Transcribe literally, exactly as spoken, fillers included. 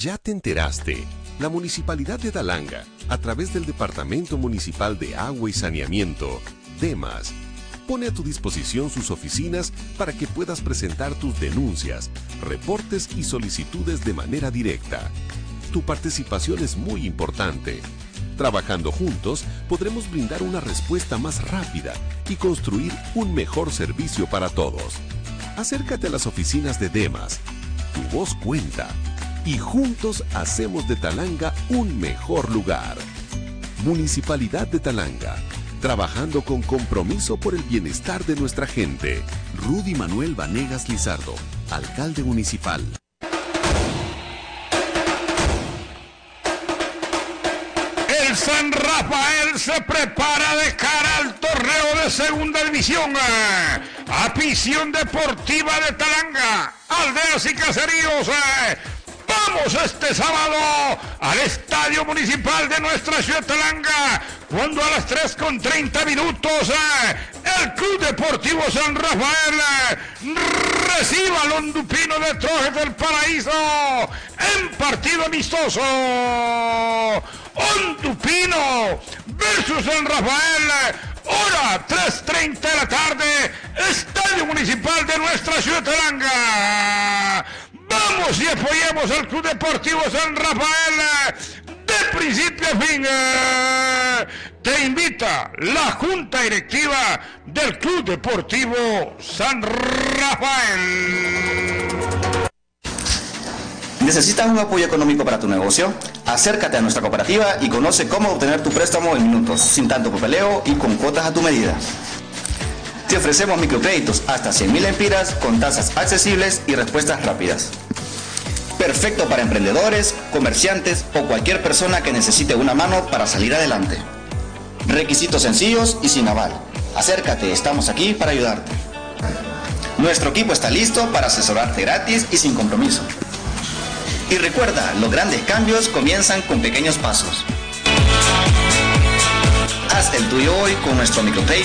¿Ya te enteraste? La Municipalidad de Talanga, a través del Departamento Municipal de Agua y Saneamiento, DEMAS, pone a tu disposición sus oficinas para que puedas presentar tus denuncias, reportes y solicitudes de manera directa. Tu participación es muy importante. Trabajando juntos, podremos brindar una respuesta más rápida y construir un mejor servicio para todos. Acércate a las oficinas de DEMAS. Tu voz cuenta. Y juntos hacemos de Talanga un mejor lugar. Municipalidad de Talanga, trabajando con compromiso por el bienestar de nuestra gente. Rudy Manuel Vanegas Lizardo, alcalde municipal. El San Rafael se prepara de cara al torneo de segunda división. Afición Deportiva de Talanga, aldeas y caseríos. Vamos este sábado al Estadio Municipal de nuestra ciudad Talanga, cuando a las tres con treinta minutos el Club Deportivo San Rafael reciba al Hondupino de Trojes del Paraíso en partido amistoso. Hondupino versus San Rafael, hora tres treinta de la tarde, Estadio Municipal de nuestra ciudad Talanga. Vamos y apoyemos al Club Deportivo San Rafael de principio a fin. Te invita la Junta Directiva del Club Deportivo San Rafael. ¿Necesitas un apoyo económico para tu negocio? Acércate a nuestra cooperativa y conoce cómo obtener tu préstamo en minutos, sin tanto papeleo y con cuotas a tu medida. Te ofrecemos microcréditos hasta cien mil empiras con tasas accesibles y respuestas rápidas. Perfecto para emprendedores, comerciantes o cualquier persona que necesite una mano para salir adelante. Requisitos sencillos y sin aval. Acércate, estamos aquí para ayudarte. Nuestro equipo está listo para asesorarte gratis y sin compromiso. Y recuerda, los grandes cambios comienzan con pequeños pasos. Haz el tuyo hoy con nuestro microcrédito.